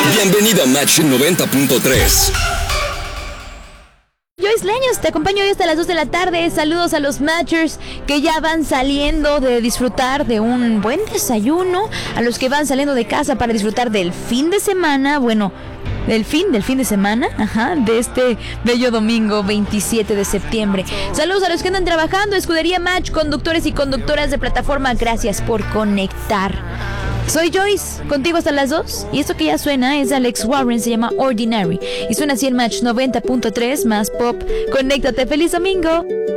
Bienvenido a Match 90.3. Joyce Leños, te acompaño hoy hasta las 2 de la tarde. Saludos a los Matchers que ya van saliendo de disfrutar de un buen desayuno, a los que van saliendo de casa para disfrutar del fin de semana, del fin de semana, de este bello domingo 27 de septiembre. Saludos a los que andan trabajando, Escudería Match, conductores y conductoras de plataforma, gracias por conectar. Soy Joyce, contigo hasta las 2. Y esto que ya suena es de Alex Warren, se llama Ordinary. Y suena así en Match 90.3 más pop. Conéctate, feliz domingo.